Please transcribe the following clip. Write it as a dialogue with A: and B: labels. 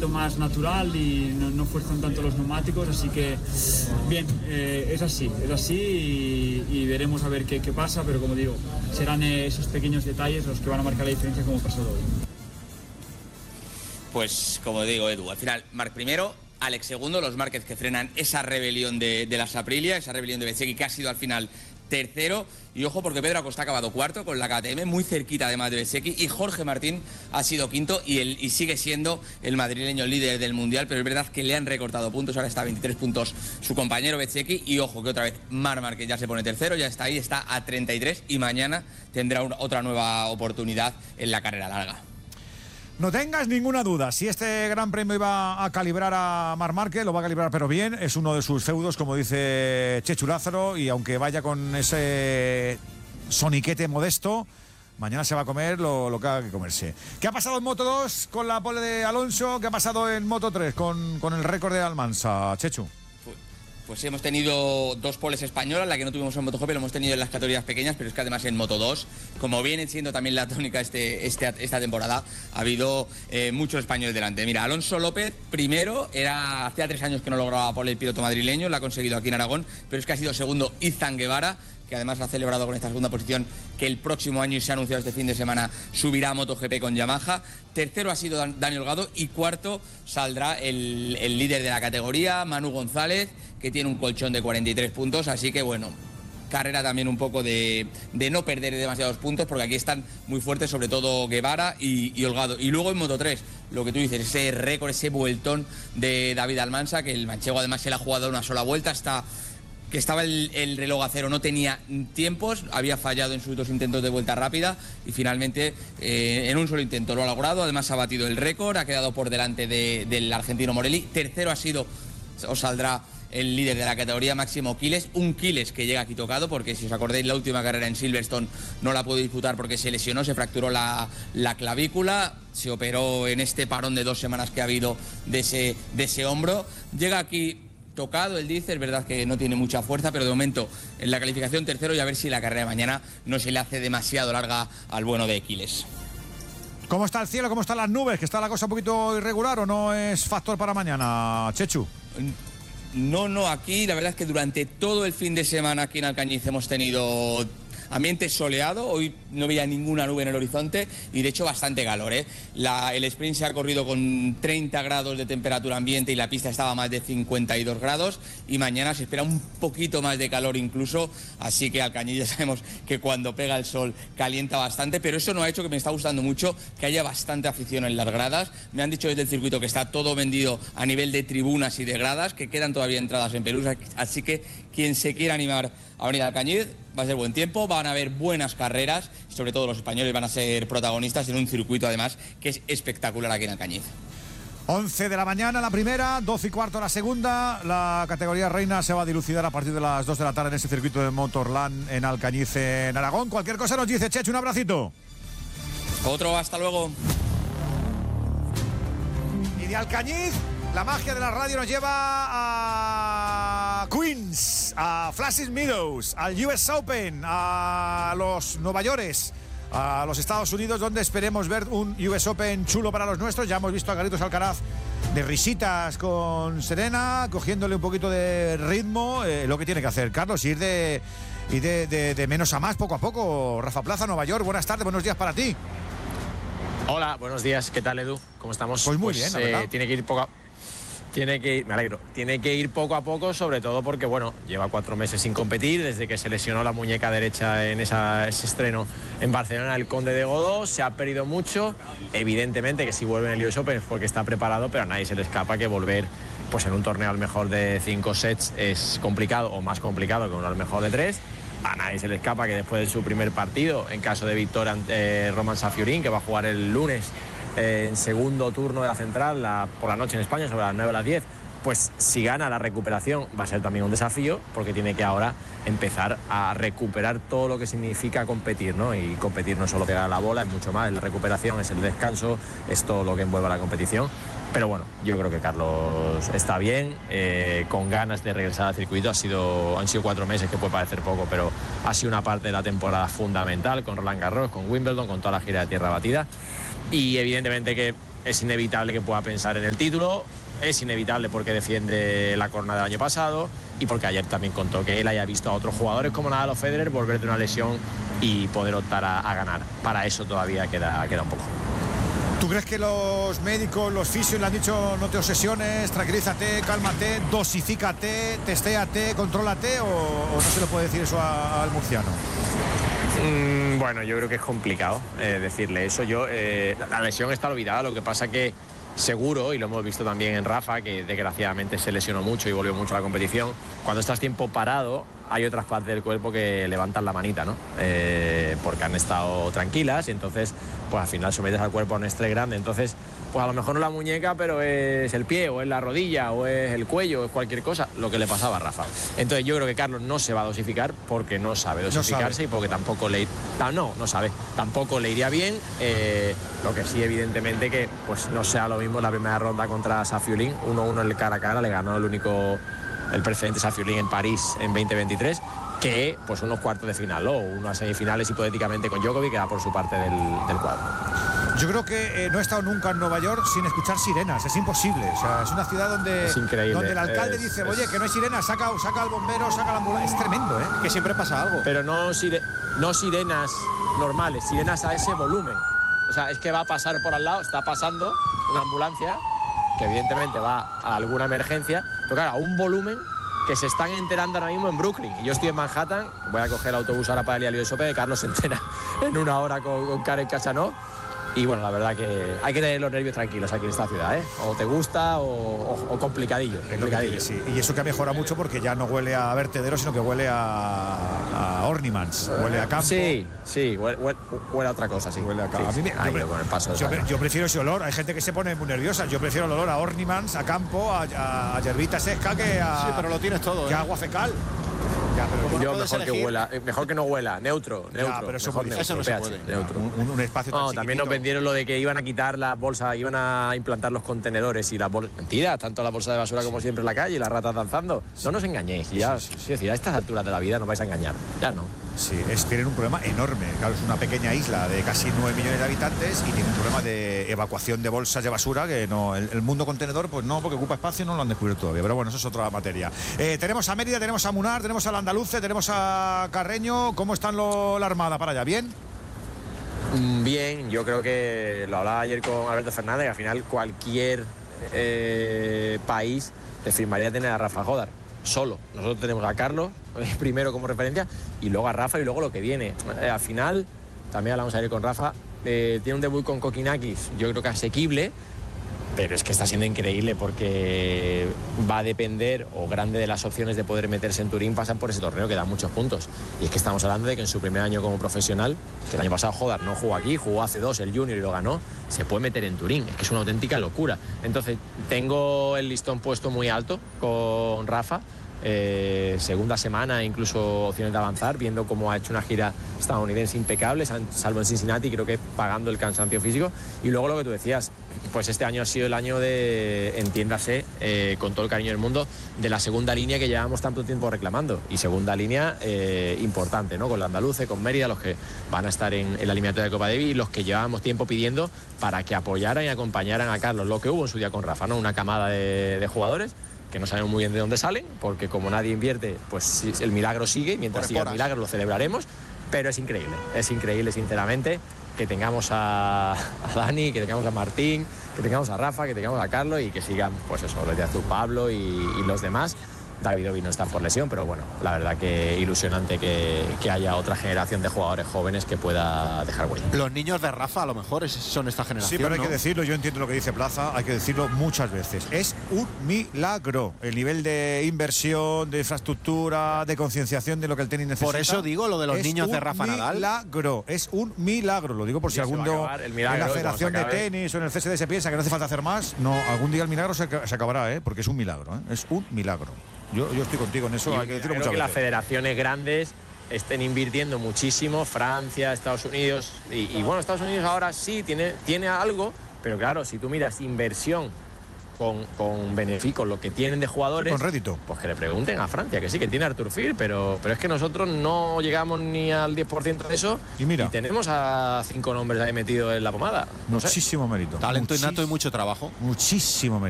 A: poquito más natural y no fuerzan tanto los neumáticos, así que bien, es así y veremos a ver qué pasa, pero como digo, serán esos pequeños detalles los que van a marcar la diferencia como pasó hoy.
B: Pues como digo, Edu, al final Marc primero, Alex segundo, los Márquez que frenan esa rebelión de las Aprilia, esa rebelión de Bezzecchi que ha sido al final tercero, y ojo porque Pedro Acosta ha acabado cuarto con la KTM, muy cerquita además de Bezzecchi, y Jorge Martín ha sido quinto y sigue siendo el madrileño líder del Mundial, pero es verdad que le han recortado puntos, ahora está a 23 puntos su compañero Bezzecchi, y ojo que otra vez Marc Márquez ya se pone tercero, ya está ahí, está a 33 y mañana tendrá otra nueva oportunidad en la carrera larga.
C: No tengas ninguna duda, si este Gran Premio iba a calibrar a Marc Márquez, lo va a calibrar pero bien, es uno de sus feudos, como dice Chechu Lázaro, y aunque vaya con ese soniquete modesto, mañana se va a comer lo que haga que comerse. ¿Qué ha pasado en Moto 2 con la pole de Alonso? ¿Qué ha pasado en Moto 3 con el récord de Almansa, Chechu?
B: Pues hemos tenido dos poles españolas, la que no tuvimos en MotoGP lo hemos tenido en las categorías pequeñas, pero es que además en Moto 2, como viene siendo también la tónica esta temporada, ha habido muchos españoles delante. Mira, Alonso López primero, hacía 3 años que no lograba pole el piloto madrileño, lo ha conseguido aquí en Aragón, pero es que ha sido segundo Izan Guevara, que además ha celebrado con esta segunda posición, que el próximo año, y se ha anunciado este fin de semana, subirá a MotoGP con Yamaha. Tercero ha sido Dani Holgado y cuarto saldrá el líder de la categoría, Manu González, que tiene un colchón de 43 puntos, así que bueno, carrera también un poco de no perder demasiados puntos, porque aquí están muy fuertes, sobre todo Guevara y Holgado. Y luego en Moto 3, lo que tú dices, ese récord, ese vueltón de David Almansa, que el manchego además se le ha jugado una sola vuelta, que estaba el reloj a cero, no tenía tiempos, había fallado en sus 2 intentos de vuelta rápida y finalmente en un solo intento lo ha logrado. Además ha batido el récord, ha quedado por delante del argentino Morelli. Tercero saldrá el líder de la categoría, Máximo Quiles, un Quiles que llega aquí tocado, porque si os acordáis la última carrera en Silverstone no la pudo disputar porque se lesionó, se fracturó la clavícula, se operó en este parón de 2 semanas que ha habido de ese hombro. Llega aquí tocado, él dice, es verdad que no tiene mucha fuerza, pero de momento en la calificación tercero, y a ver si la carrera de mañana no se le hace demasiado larga al bueno de Quiles.
C: ¿Cómo está el cielo? ¿Cómo están las nubes? ¿Que está la cosa un poquito irregular o no es factor para mañana, Chechu?
B: No, aquí la verdad es que durante todo el fin de semana aquí en Alcañiz hemos tenido ambiente soleado, hoy no veía ninguna nube en el horizonte y de hecho bastante calor, ¿eh? El sprint se ha corrido con 30 grados de temperatura ambiente y la pista estaba a más de 52 grados y mañana se espera un poquito más de calor incluso, así que Alcañiz ya sabemos que cuando pega el sol calienta bastante, pero eso no ha hecho, que me está gustando mucho, que haya bastante afición en las gradas. Me han dicho desde el circuito que está todo vendido a nivel de tribunas y de gradas, que quedan todavía entradas en Pelusa, así que quien se quiera animar a venir a Alcañiz, va a ser buen tiempo, van a haber buenas carreras, sobre todo los españoles van a ser protagonistas en un circuito además que es espectacular aquí en Alcañiz.
C: 11 de la mañana la primera, 12 y cuarto la segunda. La categoría reina se va a dilucidar a partir de las 2 de la tarde en ese circuito de Motorland en Alcañiz, en Aragón. Cualquier cosa nos dice, Chechu, un abracito.
B: Otro, hasta luego.
C: Y de Alcañiz, la magia de la radio nos lleva a Queens, a Flash Meadows, al US Open, a los Nueva Yorkers, a los Estados Unidos, donde esperemos ver un US Open chulo para los nuestros. Ya hemos visto a Carlitos Alcaraz de risitas con Serena, cogiéndole un poquito de ritmo, lo que tiene que hacer Carlos, ir de menos a más poco a poco. Rafa Plaza, Nueva York, buenas tardes, buenos días para ti.
D: Hola, buenos días, ¿qué tal, Edu? ¿Cómo estamos?
C: Pues muy bien, la verdad.
D: Tiene que ir me alegro, tiene que ir poco a poco, sobre todo porque, bueno, lleva 4 meses sin competir, desde que se lesionó la muñeca derecha en ese estreno en Barcelona, el Conde de Godó, se ha perdido mucho. Evidentemente que si vuelve en el US Open es porque está preparado, pero a nadie se le escapa que volver pues en un torneo al mejor de 5 sets es complicado, o más complicado que uno al mejor de 3. A nadie se le escapa que después de su primer partido, en caso de victoria ante Roman Safiorin, que va a jugar el lunes en segundo turno de la central por la noche en España, sobre las 9 a las 10, pues si gana la recuperación va a ser también un desafío, porque tiene que ahora empezar a recuperar todo lo que significa competir, ¿no? Y competir no es solo pegar la bola, es mucho más, es la recuperación, es el descanso, es todo lo que envuelve a la competición. Pero bueno, yo creo que Carlos está bien, con ganas de regresar al circuito. Han sido 4 meses, que puede parecer poco, pero ha sido una parte de la temporada fundamental, con Roland Garros, con Wimbledon, con toda la gira de tierra batida. Y evidentemente que es inevitable que pueda pensar en el título, es inevitable porque defiende la corona del año pasado y porque ayer también contó que él haya visto a otros jugadores como Nadal o Federer volver de una lesión y poder optar a ganar. Para eso todavía queda un poco.
C: ¿Tú crees que los médicos, los fisios le han dicho no te obsesiones, tranquilízate, cálmate, dosifícate, testéate, contrólate o no se le puede decir eso al murciano?
D: Bueno, yo creo que es complicado decirle eso. La lesión está olvidada, lo que pasa que seguro, y lo hemos visto también en Rafa, que desgraciadamente se lesionó mucho y volvió mucho a la competición, cuando estás tiempo parado hay otras partes del cuerpo que levantan la manita, ¿no? Porque han estado tranquilas y entonces pues al final sometes al cuerpo a un estrés grande. Entonces pues a lo mejor no la muñeca, pero es el pie o es la rodilla o es el cuello o es cualquier cosa, lo que le pasaba a Rafa. Entonces yo creo que Carlos no se va a dosificar porque no sabe dosificarse y porque tampoco tampoco le iría bien. Lo que sí, evidentemente, que pues no sea lo mismo la primera ronda contra Safiullin, 1-1 en el cara a cara, le ganó el precedente Safiullin en París en 2023, que pues unos cuartos de final o unas semifinales hipotéticamente con Djokovic, que da por su parte del cuadro.
C: Yo creo que no he estado nunca en Nueva York sin escuchar sirenas, es imposible. O sea, es una ciudad donde el alcalde dice, oye, que no hay sirenas, saca al bombero, saca la ambulancia. Es tremendo, ¿eh? Que siempre pasa algo.
D: Pero no sirenas normales, sirenas a ese volumen. O sea, es que va a pasar por al lado, está pasando una ambulancia, que evidentemente va a alguna emergencia, pero claro, a un volumen que se están enterando ahora mismo en Brooklyn. Y yo estoy en Manhattan, voy a coger el autobús ahora para el US Open, Carlos se entera en una hora con Karen Khachanov. Y bueno, la verdad que hay que tener los nervios tranquilos aquí en esta ciudad, ¿eh? O te gusta o complicadillo.
C: Sí. Y eso que ha mejorado mucho porque ya no huele a vertedero, sino que huele a Ornimans, huele a campo.
D: Sí, huele a otra cosa, sí.
C: Huele a campo.
D: Sí,
C: yo prefiero ese olor. Hay gente que se pone muy nerviosa. Yo prefiero el olor a Ornimans, a campo, a hierbita seca que a...
E: Sí, pero lo tienes todo,
C: que a agua fecal. Ya, pero
D: yo mejor que no huela, neutro.
C: Pero eso no se puede.
D: Neutro.
C: Un espacio tan
D: también nos vendieron lo de que iban a quitar las bolsas, iban a implantar los contenedores y las bolsas. Mentira, tanto la bolsa de basura como siempre en la calle y las ratas danzando. No nos engañéis, Es decir, a estas alturas de la vida no vais a engañar. Ya no.
C: Sí, tienen un problema enorme. Claro, es una pequeña isla de casi 9 millones de habitantes y tiene un problema de evacuación de bolsas de basura que no, el mundo contenedor, pues no, porque ocupa espacio y no lo han descubierto todavía. Pero bueno, eso es otra materia. Tenemos a Mérida, tenemos a Munar, tenemos al Andaluce, tenemos a Carreño. ¿Cómo están la Armada para allá? ¿Bien?
D: Bien, yo creo que lo hablaba ayer con Alberto Fernández, que al final cualquier país te firmaría tener a Rafa Jodar solo. Nosotros tenemos a Carlos primero como referencia y luego a Rafa y luego lo que viene. Al final, también hablamos ayer con Rafa, tiene un debut con Kokinakis, yo creo que asequible, pero es que está siendo increíble porque va a depender, o grande de las opciones de poder meterse en Turín pasan por ese torneo que da muchos puntos. Y es que estamos hablando de que en su primer año como profesional, que el año pasado Jodar no jugó aquí, jugó hace 2 el Junior y lo ganó, se puede meter en Turín, es que es una auténtica locura. Entonces tengo el listón puesto muy alto con Rafa, segunda semana, incluso opciones de avanzar, viendo cómo ha hecho una gira estadounidense impecable, salvo en Cincinnati, creo que pagando el cansancio físico. Y luego lo que tú decías, pues este año ha sido el año de, entiéndase, con todo el cariño del mundo, de la segunda línea que llevamos tanto tiempo reclamando. Y segunda línea importante, ¿no? Con la Andaluce, con Mérida, los que van a estar en la eliminatoria de Copa Davis y los que llevábamos tiempo pidiendo para que apoyaran y acompañaran a Carlos, lo que hubo en su día con Rafa, ¿no? Una camada de jugadores que no sabemos muy bien de dónde salen, porque como nadie invierte, pues el milagro sigue, y mientras siga el milagro lo celebraremos, pero es increíble sinceramente que tengamos a Dani, que tengamos a Martín, que tengamos a Rafa, que tengamos a Carlos y que sigan, pues eso, lo de tú, Pablo y los demás. David Ovi no está por lesión, pero bueno, la verdad que ilusionante que haya otra generación de jugadores jóvenes que pueda dejar huella.
E: Los niños de Rafa a lo mejor son esta generación.
C: Sí, pero hay
E: ¿no?
C: que decirlo, yo entiendo lo que dice Plaza, hay que decirlo muchas veces. Es un milagro el nivel de inversión, de infraestructura, de concienciación de lo que el tenis necesita.
E: Por eso digo lo de los niños de Rafa Nadal.
C: Es un milagro, lo digo por si algún día en la Federación de Tenis o en el CSD se piensa que no hace falta hacer más. No, algún día el milagro se acabará, porque es un milagro, es un milagro. Yo estoy contigo en eso, hay que decirlo muchas veces.
D: Las federaciones grandes estén invirtiendo muchísimo, Francia, Estados Unidos, y bueno, Estados Unidos ahora sí tiene algo, pero claro, si tú miras inversión con beneficio, con lo que tienen de jugadores,
C: con rédito,
D: pues que le pregunten a Francia, que sí, que tiene Artur Fil, pero es que nosotros no llegamos ni al 10% de eso,
C: y mira,
D: tenemos a 5 nombres ahí metidos en la pomada.
C: Muchísimo mérito.
E: Talento innato y mucho trabajo.
C: Muchísimo mérito.